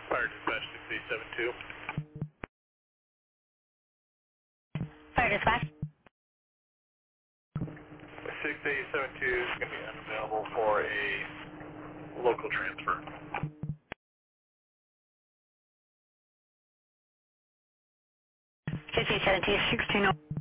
Fire dispatch 6872. Fire dispatch. 6872 is going to be unavailable for a local transfer. 6872, 16.